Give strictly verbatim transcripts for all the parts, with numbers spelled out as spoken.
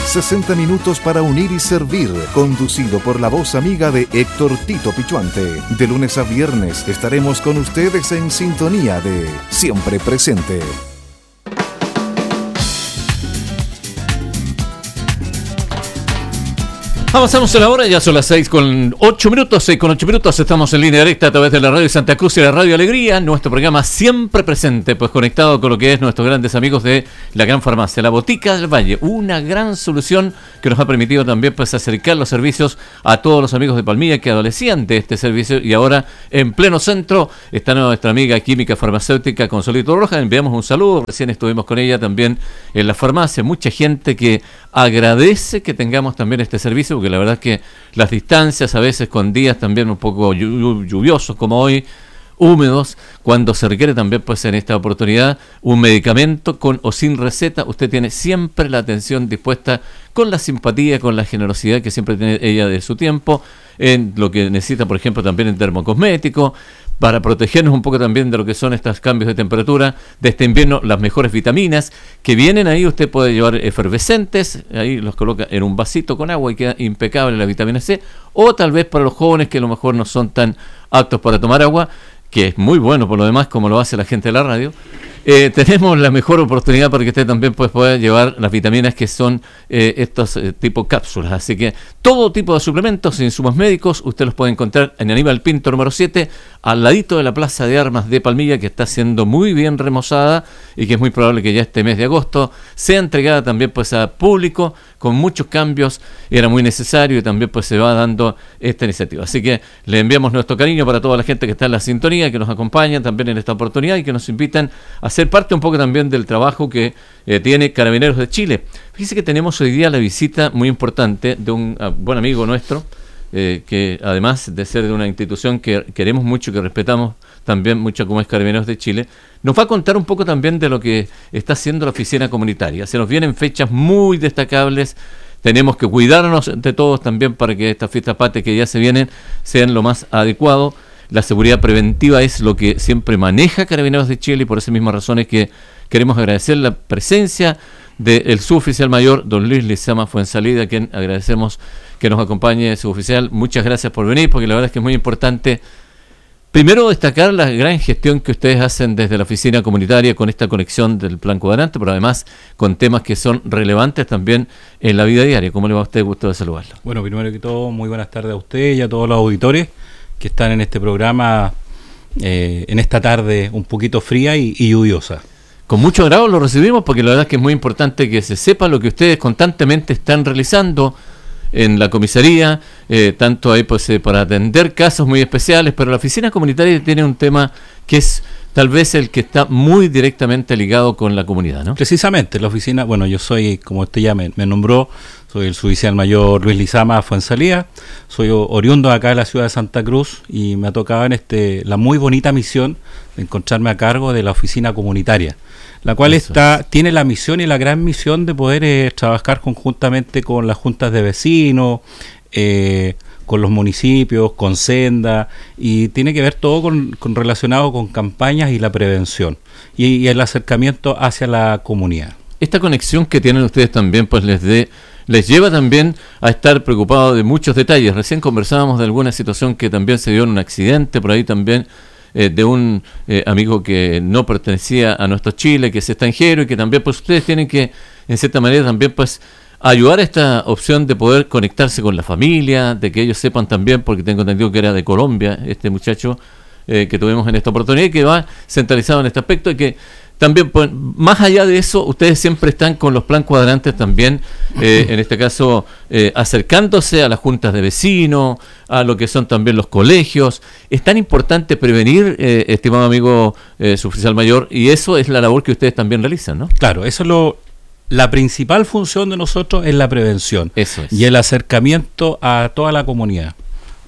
sesenta minutos para unir y servir, conducido por la voz amiga de Héctor Tito Pichuante. De lunes a viernes estaremos con ustedes en sintonía de Siempre Presente. Avanzamos en la hora, ya son las seis con ocho minutos, seis con ocho minutos, estamos en línea directa a través de la Radio Santa Cruz y la Radio Alegría, nuestro programa Siempre Presente, pues conectado con lo que es nuestros grandes amigos de la Gran Farmacia, la Botica del Valle, una gran solución que nos ha permitido también pues acercar los servicios a todos los amigos de Palmilla que adolecían de este servicio, y ahora en pleno centro está nuestra amiga química farmacéutica Consolito Roja. Enviamos un saludo, recién estuvimos con ella también en la farmacia, mucha gente que agradece que tengamos también este servicio, porque la verdad es que las distancias a veces con días también un poco lluviosos como hoy, húmedos, cuando se requiere también pues en esta oportunidad un medicamento con o sin receta, usted tiene siempre la atención dispuesta, con la simpatía, con la generosidad que siempre tiene ella de su tiempo, en lo que necesita, por ejemplo, también en dermocosmético, para protegernos un poco también de lo que son estos cambios de temperatura de este invierno, las mejores vitaminas que vienen ahí. Usted puede llevar efervescentes, ahí los coloca en un vasito con agua y queda impecable la vitamina C, o tal vez para los jóvenes que a lo mejor no son tan aptos para tomar agua, que es muy bueno por lo demás, como lo hace la gente de la radio. Eh, tenemos la mejor oportunidad para que usted también pues, pueda llevar las vitaminas que son eh, estos eh, tipo cápsulas. Así que todo tipo de suplementos e insumos médicos usted los puede encontrar en Aníbal Pinto número siete, al ladito de la Plaza de Armas de Palmilla, que está siendo muy bien remozada y que es muy probable que ya este mes de agosto sea entregada también pues a público con muchos cambios. Era muy necesario y también pues se va dando esta iniciativa. Así que le enviamos nuestro cariño para toda la gente que está en la sintonía, que nos acompaña también en esta oportunidad y que nos invitan a ser parte un poco también del trabajo que eh, tiene Carabineros de Chile. Fíjese que tenemos hoy día la visita muy importante de un uh, buen amigo nuestro, eh, que además de ser de una institución que queremos mucho, que respetamos también mucho como es Carabineros de Chile, nos va a contar un poco también de lo que está haciendo la oficina comunitaria. Se nos vienen fechas muy destacables, tenemos que cuidarnos de todos también para que estas fiestas patrias que ya se vienen sean lo más adecuado. La seguridad preventiva es lo que siempre maneja Carabineros de Chile, y por esas mismas razones que queremos agradecer la presencia del suboficial mayor, don Luis Lizama Fuensalida, a quien agradecemos que nos acompañe, suboficial. Muchas gracias por venir, porque la verdad es que es muy importante, primero, destacar la gran gestión que ustedes hacen desde la oficina comunitaria con esta conexión del Plan Cuadrante, pero además con temas que son relevantes también en la vida diaria. ¿Cómo le va a usted? Gusto de saludarlo. Bueno, primero que todo, muy buenas tardes a usted y a todos los auditores que están en este programa, eh, en esta tarde un poquito fría y, y lluviosa. Con mucho agrado lo recibimos, porque la verdad es que es muy importante que se sepa lo que ustedes constantemente están realizando en la comisaría, eh, tanto ahí pues eh, para atender casos muy especiales, pero la oficina comunitaria tiene un tema que es tal vez el que está muy directamente ligado con la comunidad, ¿no? Precisamente, la oficina, bueno, yo soy, como usted ya me, me nombró, soy el suboficial mayor Luis Lizama Fuensalida, soy oriundo acá de la ciudad de Santa Cruz, y me ha tocado en este la muy bonita misión de encontrarme a cargo de la oficina comunitaria, la cual Eso está es. tiene la misión y la gran misión de poder eh, trabajar conjuntamente con las juntas de vecinos, eh, con los municipios, con Senda, y tiene que ver todo con, con relacionado con campañas y la prevención y, y el acercamiento hacia la comunidad. Esta conexión que tienen ustedes también pues les de, les lleva también a estar preocupados de muchos detalles. Recién conversábamos de alguna situación que también se dio en un accidente por ahí también, eh, de un eh, amigo que no pertenecía a nuestro Chile, que es extranjero, y que también pues ustedes tienen que en cierta manera también pues ayudar a esta opción de poder conectarse con la familia, de que ellos sepan también, porque tengo entendido que era de Colombia este muchacho eh, que tuvimos en esta oportunidad, y que va centralizado en este aspecto, y que también, pues, más allá de eso, ustedes siempre están con los plan cuadrantes también, eh, en este caso, eh, acercándose a las juntas de vecinos, a lo que son también los colegios. Es tan importante prevenir, eh, estimado amigo eh, suboficial mayor, y eso es la labor que ustedes también realizan, ¿no? Claro, eso es lo... La principal función de nosotros es la prevención. Eso es. Y el acercamiento a toda la comunidad.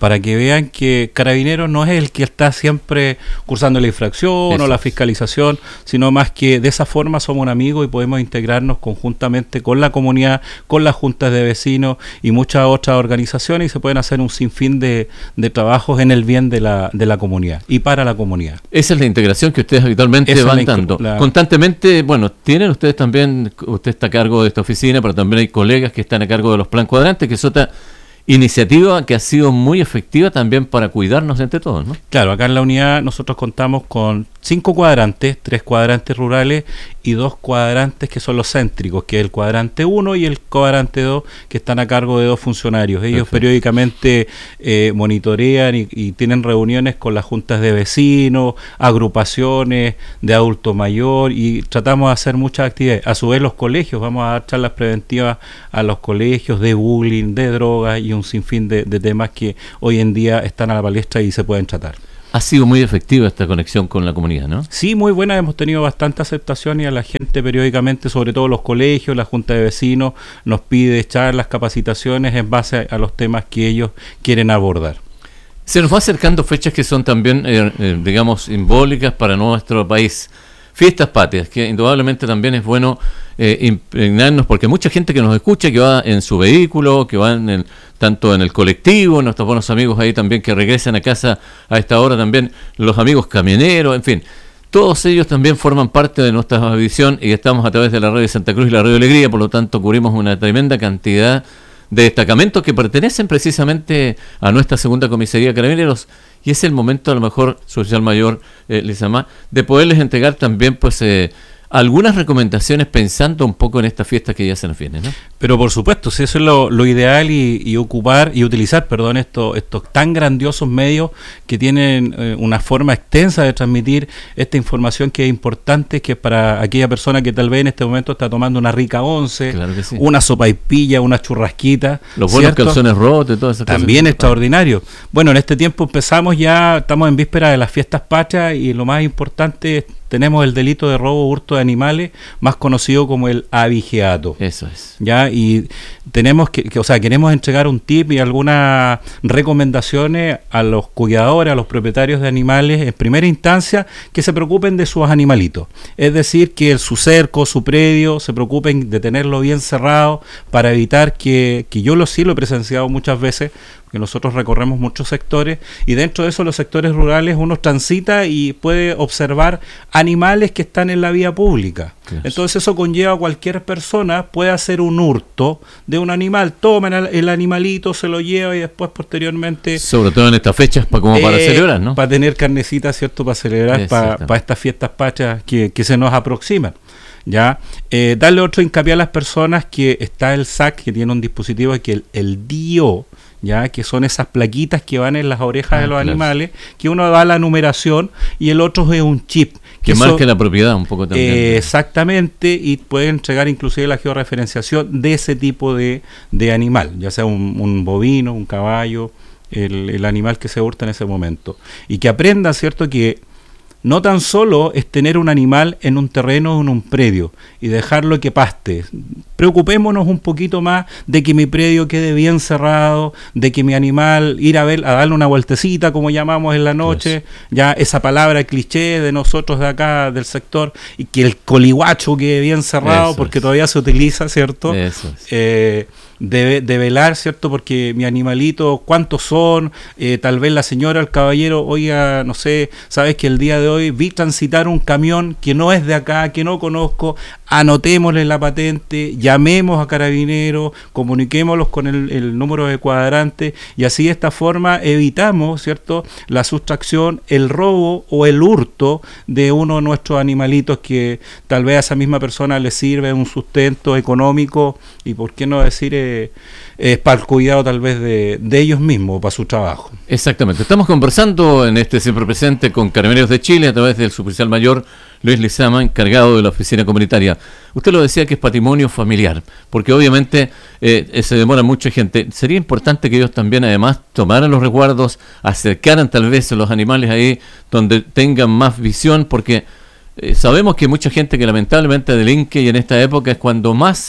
para que vean que Carabineros no es el que está siempre cursando la infracción Eso o la fiscalización, sino más que de esa forma somos un amigo y podemos integrarnos conjuntamente con la comunidad, con las juntas de vecinos y muchas otras organizaciones, y se pueden hacer un sinfín de, de trabajos en el bien de la, de la comunidad y para la comunidad. Esa es la integración que ustedes habitualmente Esa van dando. La... Constantemente, bueno, tienen ustedes también, usted está a cargo de esta oficina, pero también hay colegas que están a cargo de los plan cuadrantes, que es otra iniciativa que ha sido muy efectiva también para cuidarnos entre todos, ¿no? Claro, acá en la unidad nosotros contamos con cinco cuadrantes, tres cuadrantes rurales y dos cuadrantes que son los céntricos, que es el cuadrante uno y el cuadrante dos, que están a cargo de dos funcionarios. Ellos Perfecto. periódicamente eh, monitorean y, y tienen reuniones con las juntas de vecinos, agrupaciones de adulto mayor, y tratamos de hacer muchas actividades. A su vez, los colegios, vamos a dar charlas preventivas a los colegios de bullying, de drogas y un sinfín de, de temas que hoy en día están a la palestra y se pueden tratar. Ha sido muy efectiva esta conexión con la comunidad, ¿no? Sí, muy buena. Hemos tenido bastante aceptación y a la gente periódicamente, sobre todo los colegios, la junta de vecinos, nos pide charlas, capacitaciones en base a, a los temas que ellos quieren abordar. Se nos va acercando fechas que son también, eh, eh, digamos, simbólicas para nuestro país. Fiestas patrias, que indudablemente también es bueno eh, impregnarnos, porque mucha gente que nos escucha, que va en su vehículo, que va en el, tanto en el colectivo, nuestros buenos amigos ahí también que regresan a casa a esta hora, también los amigos camioneros, en fin, todos ellos también forman parte de nuestra visión, y estamos a través de la Radio Santa Cruz y la Radio Alegría, por lo tanto cubrimos una tremenda cantidad de destacamentos que pertenecen precisamente a nuestra segunda comisaría de Carabineros, y es el momento, a lo mejor, Oficial Mayor eh, Lizama, de poderles entregar también pues eh, algunas recomendaciones pensando un poco en esta fiesta que ya se nos viene, ¿no? Pero por supuesto, si eso es lo, lo ideal, y, y ocupar y utilizar, perdón, estos estos tan grandiosos medios que tienen eh, una forma extensa de transmitir esta información que es importante, que para aquella persona que tal vez en este momento está tomando una rica once, claro que sí. una sopaipilla, una churrasquita, los buenos ¿cierto? Calzones rotos, todas esas cosas. También extraordinario. Bueno, en este tiempo empezamos ya, estamos en víspera de las fiestas patrias, y lo más importante es tenemos el delito de robo o hurto de animales, más conocido como el abigeato. Eso es. Ya, y tenemos que, que, o sea, queremos entregar un tip y algunas recomendaciones a los cuidadores, a los propietarios de animales, en primera instancia, que se preocupen de sus animalitos. Es decir, que su cerco, su predio, se preocupen de tenerlo bien cerrado para evitar que, que yo lo sí lo he presenciado muchas veces, que nosotros recorremos muchos sectores, y dentro de eso los sectores rurales uno transita y puede observar animales que están en la vía pública. Yes. Entonces eso conlleva a cualquier persona puede hacer un hurto de un animal, toma el animalito, se lo lleva y después posteriormente... Sobre todo en estas fechas, pa, como eh, para celebrar, ¿no? Para tener carnecita, ¿cierto? Para celebrar, para, para estas fiestas patrias que, que se nos aproximan. Ya, eh, darle otro hincapié a las personas que está el S A C, que tiene un dispositivo que el, el D I O, ya, que son esas plaquitas que van en las orejas ah, de los claro. animales, que uno da la numeración y el otro es un chip que, que marque so, la propiedad un poco también. Eh, exactamente, y puede entregar inclusive la georreferenciación de ese tipo de, de animal, ya sea un, un bovino, un caballo, el, el animal que se hurta en ese momento, y que aprenda, cierto, que no tan solo es tener un animal en un terreno o en un predio y dejarlo que paste. Preocupémonos un poquito más de que mi predio quede bien cerrado, de que mi animal, ir a ver, a darle una vueltecita, como llamamos en la noche, pues. Ya esa palabra cliché de nosotros de acá, del sector, y que el colihuacho quede bien cerrado, eso porque es. Todavía se utiliza, ¿cierto? Eso es. Eh, De, de velar, ¿cierto? Porque mi animalito, ¿cuántos son? Eh, tal vez la señora, el caballero, oiga, no sé, sabes que el día de hoy vi transitar un camión que no es de acá, que no conozco, anotémosle la patente, llamemos a Carabineros, comuniquémoslos con el, el número de cuadrante, y así de esta forma evitamos, ¿cierto?, la sustracción, el robo o el hurto de uno de nuestros animalitos que tal vez a esa misma persona le sirve un sustento económico y, ¿por qué no decir, eh, es para el cuidado tal vez de, de ellos mismos, para su trabajo? Exactamente. Estamos conversando en este Siempre Presente con Carabineros de Chile a través del Suboficial Mayor Luis Lizama, encargado de la oficina comunitaria. Usted lo decía que es patrimonio familiar, porque obviamente eh, se demora mucha gente. Sería importante que ellos también además tomaran los resguardos, acercaran tal vez los animales ahí donde tengan más visión, porque eh, sabemos que mucha gente que lamentablemente delinque, y en esta época es cuando más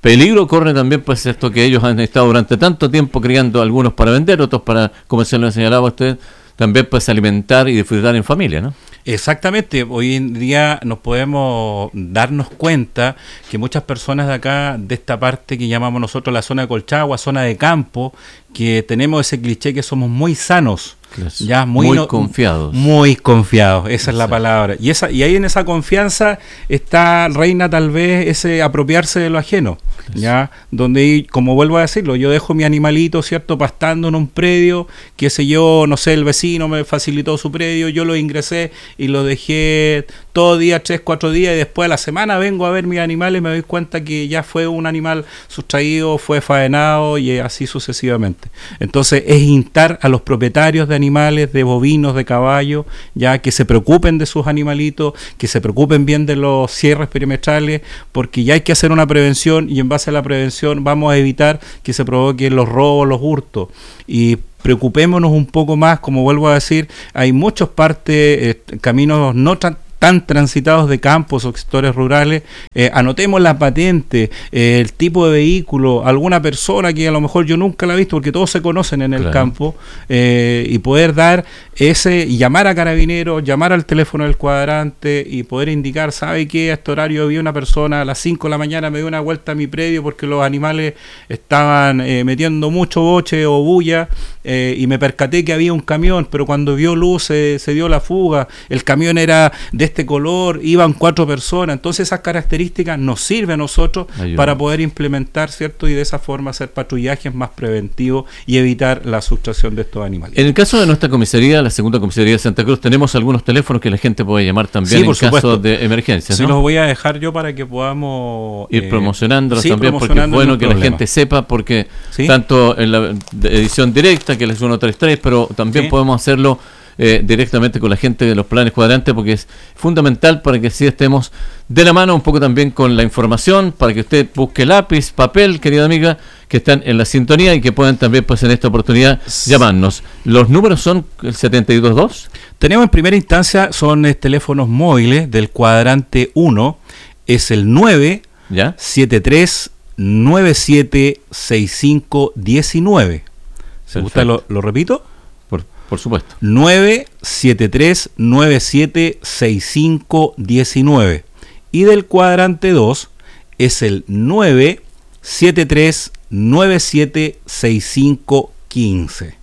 peligro corre también pues esto que ellos han estado durante tanto tiempo criando, algunos para vender, otros para, como se lo señalaba usted, también pues alimentar y disfrutar en familia, ¿no? Exactamente, hoy en día nos podemos darnos cuenta que muchas personas de acá, de esta parte que llamamos nosotros la zona de Colchagua, zona de campo, que tenemos ese cliché que somos muy sanos, Claro. ya muy, muy no, confiados. Muy confiados, esa es la Exacto. palabra. Y esa y ahí en esa confianza está reina tal vez ese apropiarse de lo ajeno, Claro. ya, donde, como vuelvo a decirlo, yo dejo mi animalito, ¿cierto?, pastando en un predio, qué sé yo, no sé, el vecino me facilitó su predio, yo lo ingresé y lo dejé todo día, tres, cuatro días, y después a la semana vengo a ver mis animales y me doy cuenta que ya fue un animal sustraído, fue faenado y así sucesivamente. Entonces es instar a los propietarios de animales, de bovinos, de caballos, ya que se preocupen de sus animalitos, que se preocupen bien de los cierres perimetrales, porque ya hay que hacer una prevención y en base a la prevención vamos a evitar que se provoquen los robos, los hurtos. Y preocupémonos un poco más, como vuelvo a decir, hay muchas partes, eh, caminos no tan tan transitados de campos o sectores rurales, eh, anotemos la patente, eh, el tipo de vehículo, alguna persona que a lo mejor yo nunca la he visto, porque todos se conocen en el Claro. campo, eh, y poder dar ese, llamar a carabineros, llamar al teléfono del cuadrante y poder indicar, ¿sabe qué? A este horario vi una persona a las cinco de la mañana, me dio una vuelta a mi predio porque los animales estaban eh, metiendo mucho boche o bulla, eh, y me percaté que había un camión, pero cuando vio luz eh, se dio la fuga, el camión era de este color, iban cuatro personas, entonces esas características nos sirven a nosotros Ayuda. para poder implementar, ¿cierto? Y de esa forma hacer patrullajes más preventivos y evitar la sustracción de estos animales. En el caso de nuestra comisaría, la segunda comisaría de Santa Cruz, tenemos algunos teléfonos que la gente puede llamar también Sí, en por caso supuesto. de emergencia, Sí, ¿no? los voy a dejar yo para que podamos Ir eh, promocionándolos sí, también, porque es promocionando, bueno no hay que problema. la gente sepa, porque ¿Sí? tanto en la de- edición directa, que es uno treinta y tres, pero también Sí. podemos hacerlo eh, directamente con la gente de los planes cuadrantes, porque es fundamental para que así estemos de la mano un poco también con la información, para que usted busque lápiz, papel, querida amiga, que están en la sintonía y que puedan también pues en esta oportunidad llamarnos. Los números son el setenta y dos dos. Tenemos en primera instancia, son eh, teléfonos móviles del cuadrante uno, es el nueve ¿Ya? siete tres nueve siete seis cinco uno nueve. ¿Se gusta? Lo, lo repito. Por, por supuesto. nueve siete tres nueve siete seis cinco uno nueve. Y del cuadrante dos es el nueve siete tres nueve siete seis cinco uno cinco.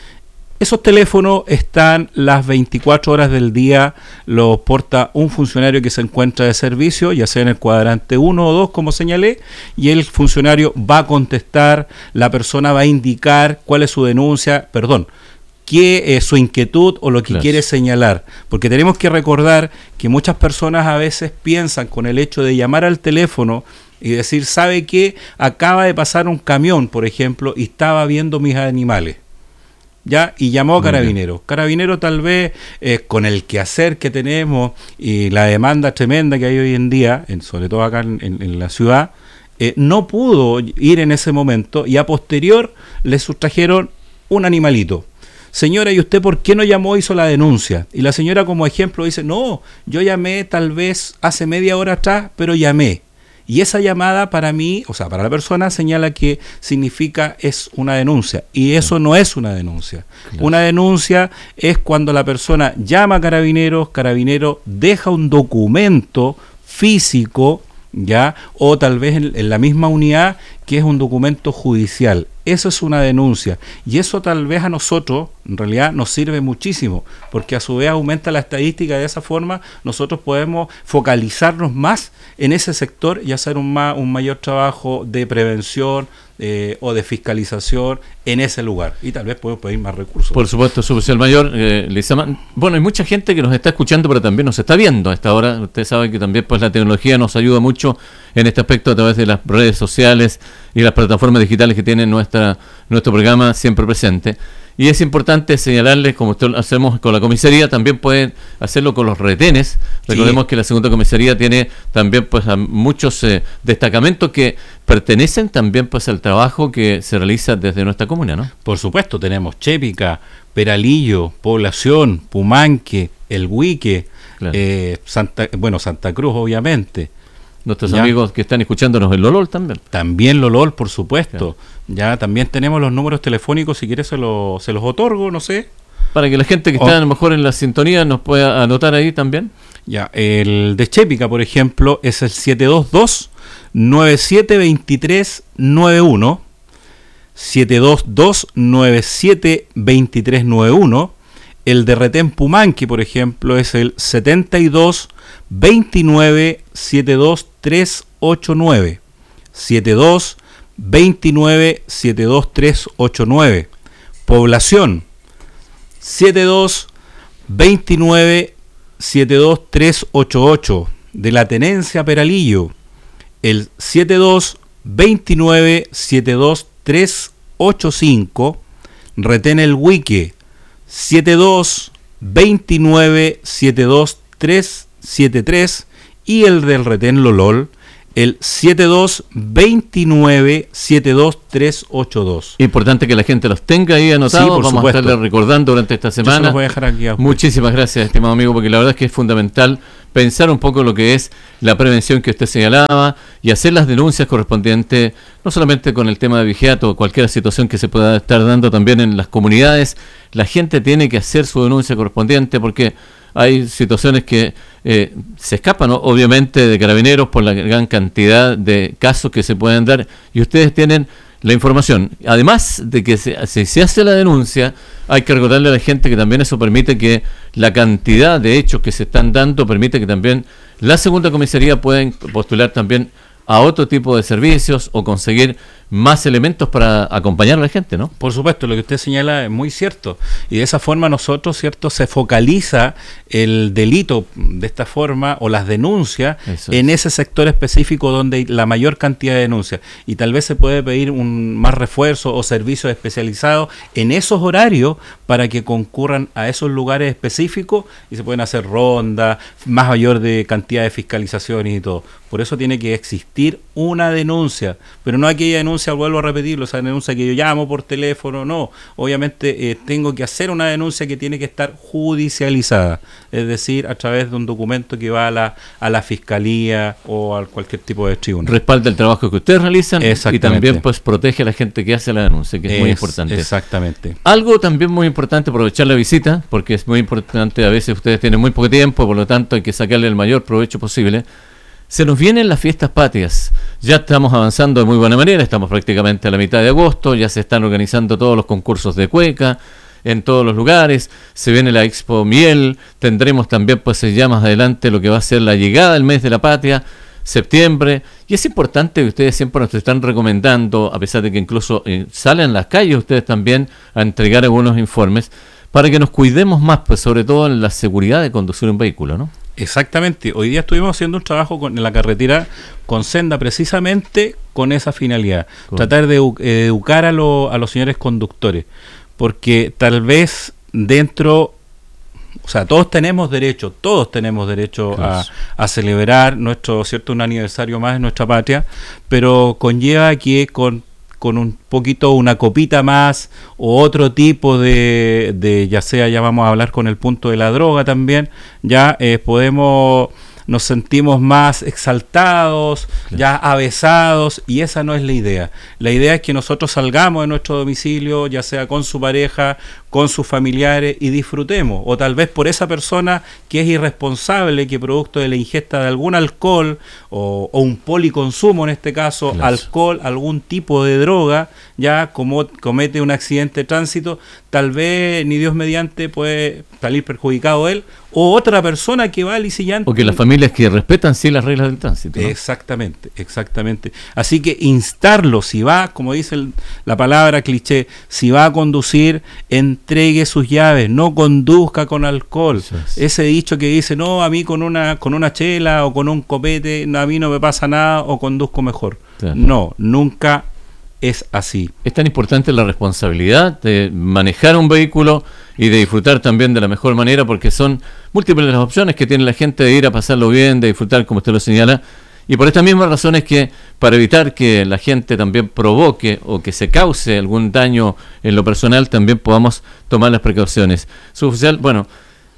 Esos teléfonos están las veinticuatro horas del día, los porta un funcionario que se encuentra de servicio, ya sea en el cuadrante uno o dos, como señalé, y el funcionario va a contestar, la persona va a indicar cuál es su denuncia, perdón, qué es su inquietud o lo que Claro. quiere señalar, porque tenemos que recordar que muchas personas a veces piensan con el hecho de llamar al teléfono y decir, ¿sabe qué? Acaba de pasar un camión, por ejemplo, y estaba viendo mis animales. ¿Ya? Y llamó a Muy bien. Carabineros. Carabineros tal vez eh, con el quehacer que tenemos y la demanda tremenda que hay hoy en día, en, sobre todo acá en, en, en la ciudad, eh, no pudo ir en ese momento y a posterior le sustrajeron un animalito. Señora, ¿y usted por qué no llamó, hizo la denuncia? Y la señora como ejemplo dice, no, yo llamé tal vez hace media hora atrás, pero llamé. Y esa llamada para mí, o sea, para la persona señala que significa es una denuncia. Y eso no es una denuncia. Claro. Una denuncia es cuando la persona llama a Carabineros, Carabineros deja un documento físico, ¿ya? O tal vez en, en la misma unidad que es un documento judicial. Eso es una denuncia. Y eso tal vez a nosotros, en realidad, nos sirve muchísimo, porque a su vez aumenta la estadística. De esa forma, nosotros podemos focalizarnos más en ese sector y hacer un, ma- un mayor trabajo de prevención eh, o de fiscalización en ese lugar. Y tal vez podemos pedir más recursos. Por supuesto, su oficial mayor, eh, Lizama. Bueno, hay mucha gente que nos está escuchando, pero también nos está viendo a esta hora. Usted sabe que también pues la tecnología nos ayuda mucho en este aspecto a través de las redes sociales y las plataformas digitales que tiene nuestra nuestro programa Siempre Presente. Y es importante señalarles, como esto lo hacemos con la comisaría, también pueden hacerlo con los retenes. Recordemos Sí. que la segunda comisaría tiene también pues a muchos eh, destacamentos que pertenecen también pues al trabajo que se realiza desde nuestra comuna, ¿no? Por supuesto, tenemos Chépica, Peralillo, Población, Pumanque, El Huique, Claro. eh, Santa, bueno, Santa Cruz, obviamente. nuestros ya. amigos que están escuchándonos en Lolol también. También Lolol, por supuesto. Ya, también tenemos los números telefónicos, si quieres se, lo, se los otorgo, no sé. Para que la gente que Oh. está a lo mejor en la sintonía nos pueda anotar ahí también. Ya, el de Chepica, por ejemplo, es el siete dos dos, nueve siete dos tres nueve uno. siete dos dos, nueve siete dos tres nueve uno. El de Retén Pumanqui, por ejemplo, es el setenta y dos, veintinueve, setenta y dos, trescientos ochenta y nueve. setenta y dos, veintinueve, setenta y dos, trescientos ochenta y nueve. Población setenta y dos, veintinueve, setenta y dos, trescientos ochenta y ocho. De la Tenencia Peralillo, el setenta y dos, veintinueve, setenta y dos, trescientos ochenta y cinco. Retén El Huique, setenta y dos, veintinueve, setenta y dos, trescientos setenta y tres. Y el del Retén Lolol, el setenta y dos, veintinueve, setenta y dos, trescientos ochenta y dos. Importante que la gente los tenga ahí anotados. Sí, por Vamos supuesto. a estarles recordando durante esta Yo se semana. los voy a dejar aquí a usted. Muchísimas gracias, estimado amigo, porque la verdad es que es fundamental pensar un poco lo que es la prevención que usted señalaba y hacer las denuncias correspondientes, no solamente con el tema de vigiato o cualquier situación que se pueda estar dando también en las comunidades. La gente tiene que hacer su denuncia correspondiente porque hay situaciones que eh, se escapan, ¿no? Obviamente, de Carabineros por la gran cantidad de casos que se pueden dar y ustedes tienen la información. Además de que si se, se hace la denuncia, hay que recordarle a la gente que también eso permite que la cantidad de hechos que se están dando permite que también la segunda comisaría pueda postular también a otro tipo de servicios o conseguir más elementos para acompañar a la gente, ¿no? Por supuesto, lo que usted señala es muy cierto. Y de esa forma nosotros, ¿cierto?, se focaliza el delito de esta forma o las denuncias Eso en es. ese sector específico donde hay la mayor cantidad de denuncias. Y tal vez se puede pedir un más refuerzo o servicios especializados en esos horarios para que concurran a esos lugares específicos y se pueden hacer rondas, más mayor de cantidad de fiscalizaciones y todo. Por eso tiene que existir una denuncia, pero no aquella denuncia, vuelvo a repetirlo, esa denuncia que yo llamo por teléfono, no. Obviamente eh, tengo que hacer una denuncia que tiene que estar judicializada, es decir, a través de un documento que va a la, a la fiscalía o a cualquier tipo de tribunal. Respalda el trabajo que ustedes realizan y Exactamente. también pues protege a la gente que hace la denuncia, que es, muy importante. Exactamente. Algo también muy importante, aprovechar la visita, porque es muy importante, a veces ustedes tienen muy poco tiempo, por lo tanto hay que sacarle el mayor provecho posible. Se nos vienen las fiestas patrias, ya estamos avanzando de muy buena manera, estamos prácticamente a la mitad de agosto, ya se están organizando todos los concursos de cueca en todos los lugares, se viene la Expo Miel, tendremos también pues ya más adelante lo que va a ser la llegada del mes de la patria, septiembre, y es importante que ustedes siempre nos están recomendando, a pesar de que incluso eh, salen a las calles ustedes también a entregar algunos informes, para que nos cuidemos más, pues sobre todo en la seguridad de conducir un vehículo, ¿no? Exactamente, hoy día estuvimos haciendo un trabajo con, en la carretera con Senda precisamente con esa finalidad, Cool. tratar de edu- educar a, lo, a los señores conductores, porque tal vez dentro, o sea, todos tenemos derecho, todos tenemos derecho a, a celebrar nuestro, cierto, un aniversario más en nuestra patria, pero conlleva que con con un poquito, una copita más o otro tipo de, de ya sea, ya vamos a hablar con el punto de la droga también, ya eh, podemos, nos sentimos más exaltados, Claro. ya avesados, y esa no es la idea. La idea es que nosotros salgamos de nuestro domicilio, ya sea con su pareja, con sus familiares, y disfrutemos, o tal vez por esa persona que es irresponsable, que producto de la ingesta de algún alcohol o, o un policonsumo, en este caso, Claro. alcohol, algún tipo de droga, ya como comete un accidente de tránsito, tal vez ni Dios mediante puede salir perjudicado él o otra persona que va lisillante. O que las familias que respetan sí las reglas del tránsito, ¿no? Exactamente, exactamente. Así que instarlo, si va, como dice el- la palabra cliché, si va a conducir, entregue sus llaves, no conduzca con alcohol. Eso es. Ese dicho que dice, no, a mí con una con una chela o con un copete, no, a mí no me pasa nada o conduzco mejor. Claro. No, nunca es así. Es tan importante la responsabilidad de manejar un vehículo y de disfrutar también de la mejor manera, porque son múltiples las opciones que tiene la gente de ir a pasarlo bien, de disfrutar, como usted lo señala, y por estas mismas razones que para evitar que la gente también provoque o que se cause algún daño en lo personal, también podamos tomar las precauciones. Suboficial, bueno,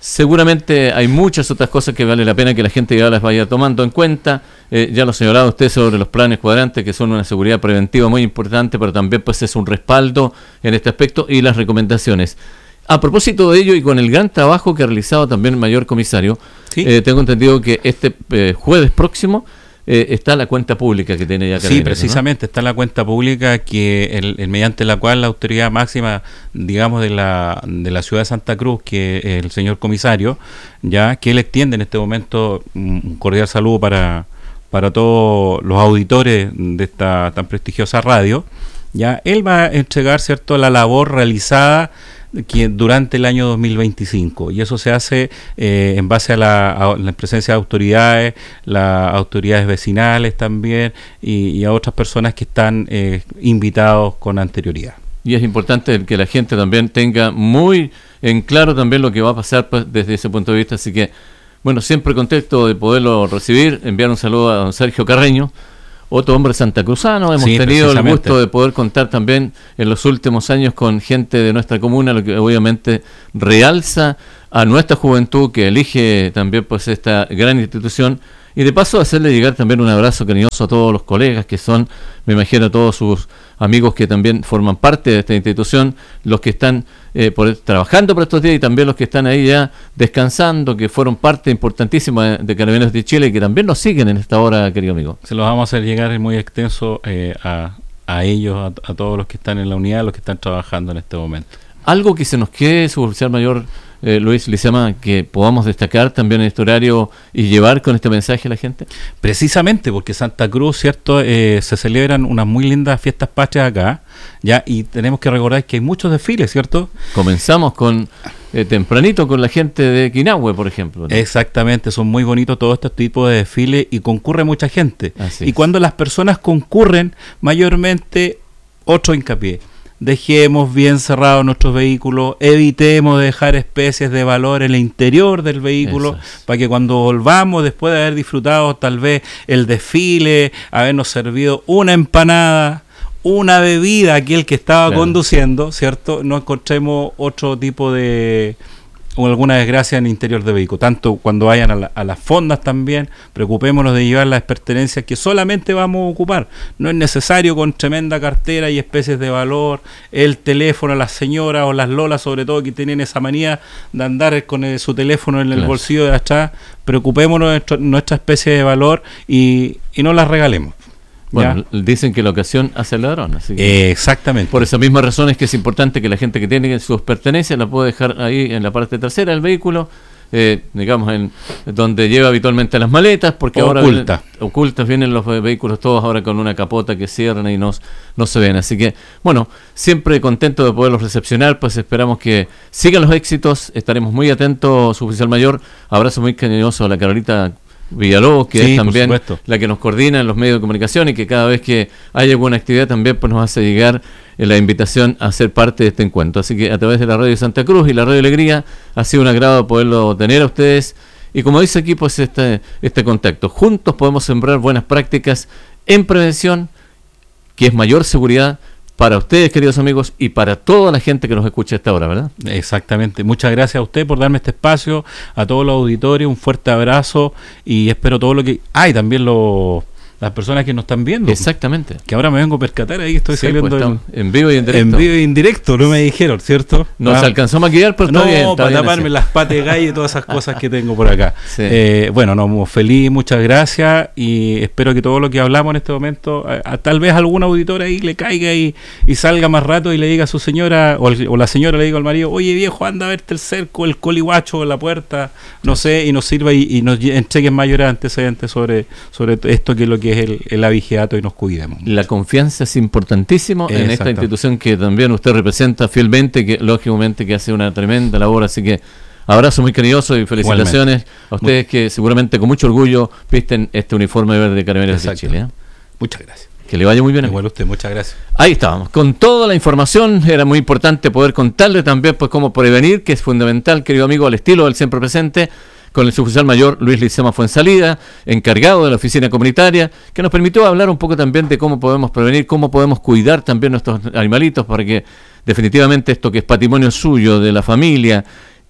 Seguramente hay muchas otras cosas que vale la pena que la gente ya las vaya tomando en cuenta. Eh, ya lo señalaba usted sobre los planes cuadrantes, que son una seguridad preventiva muy importante, pero también pues es un respaldo en este aspecto, y las recomendaciones. A propósito de ello, y con el gran trabajo que ha realizado también el mayor comisario, ¿sí? eh, tengo entendido que este eh, jueves próximo eh, está la cuenta pública que tiene ya Carabineros. Sí, precisamente, ¿no? Está la cuenta pública que el, el mediante la cual la autoridad máxima, digamos, de la de la ciudad de Santa Cruz, que es el señor comisario, ya que él extiende en este momento un cordial saludo para, para todos los auditores de esta tan prestigiosa radio, ya él va a entregar, ¿cierto?, la labor realizada que durante el año dos mil veinticinco, y eso se hace eh, en base a la, a la presencia de autoridades, las autoridades vecinales también, y, y a otras personas que están eh, invitados con anterioridad. Y es importante que la gente también tenga muy en claro también lo que va a pasar, pues, desde ese punto de vista. Así que, bueno, siempre contento de poderlo recibir, enviar un saludo a don Sergio Carreño, otro hombre santacruzano. Hemos sí, tenido el gusto de poder contar también en los últimos años con gente de nuestra comuna, lo que obviamente realza a nuestra juventud que elige también pues esta gran institución, y de paso hacerle llegar también un abrazo cariñoso a todos los colegas que son, me imagino, todos sus amigos que también forman parte de esta institución, los que están eh, por, trabajando por estos días, y también los que están ahí ya descansando, que fueron parte importantísima de, de Carabineros de Chile y que también nos siguen en esta hora, querido amigo. Se los vamos a hacer llegar muy extenso eh, a, a ellos, a, a todos los que están en la unidad, los que están trabajando en este momento. Algo que se nos quede, suboficial mayor eh, Luis Lizama, que podamos destacar también en este horario y llevar con este mensaje a la gente. Precisamente porque Santa Cruz, cierto, eh, se celebran unas muy lindas fiestas patrias acá, ya, y tenemos que recordar que hay muchos desfiles, ¿cierto? Comenzamos con eh, tempranito con la gente de Quinahue, por ejemplo, ¿no? Exactamente, son muy bonitos todos estos tipos de desfiles y concurre mucha gente. Así y es. Cuando las personas concurren, mayormente, otro hincapié: dejemos bien cerrados nuestros vehículos, evitemos dejar especies de valor en el interior del vehículo, es. para que cuando volvamos, después de haber disfrutado tal vez el desfile, habernos servido una empanada, una bebida, aquel que estaba claro. conduciendo, ¿cierto?, no encontremos otro tipo de o alguna desgracia en el interior del vehículo. Tanto cuando vayan a, la, a las fondas también, preocupémonos de llevar las pertenencias que solamente vamos a ocupar. No es necesario con tremenda cartera y especies de valor, el teléfono, las señoras o las lolas sobre todo, que tienen esa manía de andar con el, su teléfono en el claro. bolsillo de atrás. Preocupémonos de nuestro, nuestra especie de valor y, y no las regalemos. Bueno, ¿ya? Dicen que la ocasión hace al ladrón, así que eh, exactamente. Por esa misma razón es que es importante que la gente que tiene sus pertenencias la pueda dejar ahí en la parte trasera del vehículo, eh, digamos en donde lleva habitualmente las maletas, porque ahora oculta. vienen, ocultas vienen los vehículos todos ahora con una capota que cierran y no, no se ven. Así que, bueno, siempre contento de poderlos recepcionar, pues esperamos que sigan los éxitos, estaremos muy atentos, su oficial mayor. Abrazo muy cariñoso a la Carolita Villalobos, que sí, es también la que nos coordina en los medios de comunicación y que cada vez que hay alguna actividad también pues nos hace llegar eh, la invitación a ser parte de este encuentro. Así que a través de la Radio Santa Cruz y la Radio Alegría ha sido un agrado poderlo tener a ustedes, y como dice aquí, pues este, este contacto. Juntos podemos sembrar buenas prácticas en prevención, que es mayor seguridad para ustedes, queridos amigos, y para toda la gente que nos escucha a esta hora, ¿verdad? Exactamente. Muchas gracias a usted por darme este espacio, a todos los auditorios, un fuerte abrazo, y espero todo lo que... Ah, y también los... las personas que nos están viendo. Exactamente. Que ahora me vengo a percatar ahí que estoy sí, saliendo pues en, en vivo y en directo. En vivo y en directo, no me dijeron, ¿cierto? No ah, se alcanzó a maquillar, pero no, está bien. No, para bien taparme así. las patas de gallo y todas esas cosas que tengo por acá. Sí. Eh, bueno, no, feliz, muchas gracias, y espero que todo lo que hablamos en este momento, a, a, tal vez algún auditor ahí le caiga y, y salga más rato y le diga a su señora, o, el, o la señora le diga al marido: oye viejo, anda a verte el cerco, el colihuacho en la puerta, no sé, y nos sirva y, y nos entreguen mayores antecedentes sobre, sobre esto, que es lo que es el, el avigeato, y nos cuidemos. La confianza es importantísimo en esta institución que también usted representa fielmente, que lógicamente que hace una tremenda labor, así que abrazo muy cariñoso y felicitaciones Igualmente. a ustedes, que seguramente con mucho orgullo visten este uniforme verde de Carabineros de Chile, ¿eh? Muchas gracias. Que le vaya muy bien. Igual a usted, muchas gracias. Ahí estábamos, con toda la información. Era muy importante poder contarle también pues cómo prevenir, que es fundamental, querido amigo, al estilo del siempre presente, con el suboficial mayor Luis Lizama Fuensalida, encargado de la oficina comunitaria, que nos permitió hablar un poco también de cómo podemos prevenir, cómo podemos cuidar también nuestros animalitos, para que definitivamente esto que es patrimonio suyo, de la familia,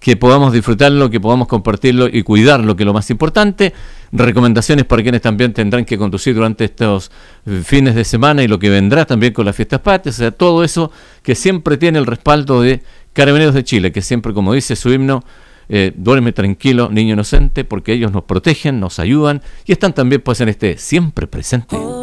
que podamos disfrutarlo, que podamos compartirlo y cuidarlo, que es lo más importante. Recomendaciones para quienes también tendrán que conducir durante estos fines de semana y lo que vendrá también con las fiestas patrias, o sea, todo eso que siempre tiene el respaldo de Carabineros de Chile, que siempre, como dice su himno, eh, duerme tranquilo, niño inocente, porque ellos nos protegen, nos ayudan y están también pues en este siempre presente.